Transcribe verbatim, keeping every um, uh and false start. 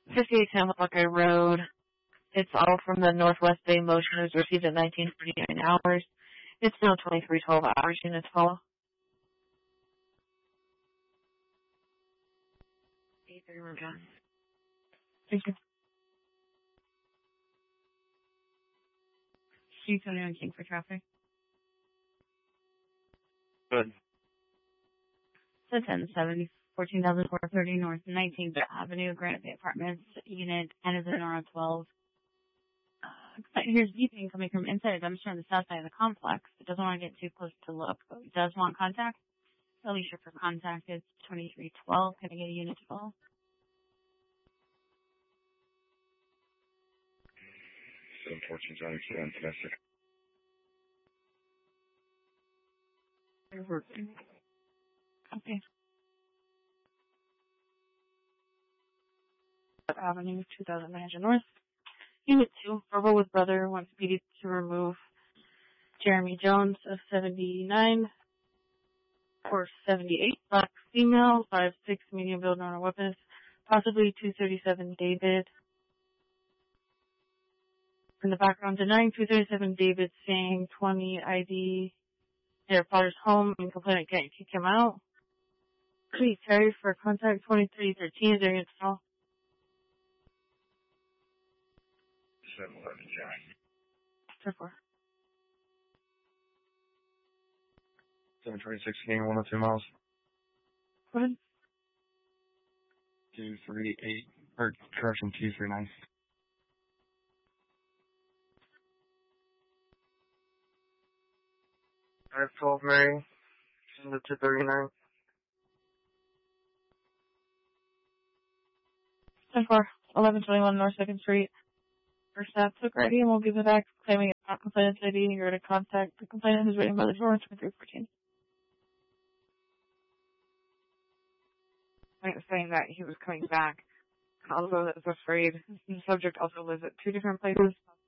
fifty-eight ten Buckeye Road. It's all from the Northwest Bay Motion. It was received at nineteen forty-nine hours. It's now twenty-three twelve hours. Units follow. eight three, we're done. Thank you. Street twenty-one King for traffic. Good. So ten seventy, fourteen thousand four hundred thirty North nineteenth Avenue, Granite Bay Apartments, Unit N is in R twelve. Uh, here's beeping coming from inside a dumpster on the south side of the complex. It doesn't want to get too close to look, but it does want contact. Alicia for contact is twenty-three twelve. Can I get a unit twelve? seven fourteen seven domestic. You're working. Okay. Avenue, two thousand nine hundred North. Unit two, verbal with brother, wants P D to remove Jeremy Jones of seventy-nine or seventy-eight, black female, five six, medium build, normal weapons, possibly two thirty-seven David. In the background, denying two thirty-seven David, saying twenty I D their father's home and complainant can't kick him out. Please, Terry, for contact twenty-three thirteen, is there a call? seven eleven Jack. ten four. seven twenty-six King, one oh two miles. Go ahead. two three eight, or correction, two three nine. five twelve Mary, send it to thirty-nine. ten four, eleven twenty-one North second Street. First staff took I D and we'll give it back, claiming it's not complainant's I D. You're to contact the complainant who's waiting by the door, twenty-three fourteen. Saying that he was coming back, although I was afraid. The subject also lives at two different places.